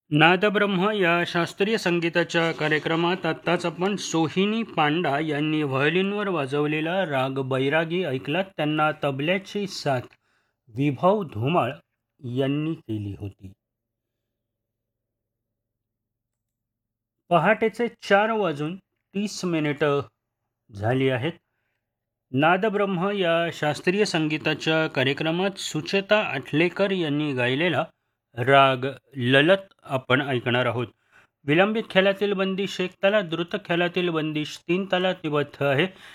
नादब्रह्म या शास्त्रीय संगीताच्या कार्यक्रमात आत्ताच आपण सोहिनी पांडा यांनी व्हायोलिनवर वाजवलेला राग बैरागी ऐकलात. त्यांना तबल्याची साथ विभव धुमाळ यांनी केली होती. पहाटेचे 4:30 झाली आहेत. नादब्रह्म या शास्त्रीय संगीताच्या कार्यक्रमात सुचेता आठलेकर यांनी गायलेला राग ललत आपण ऐकणार आहोत. विलंबित ख्यालातील बंदिश 1 ताला, द्रुत ख्यालातील बंदिश 3 ताला तिबद्ध आहे.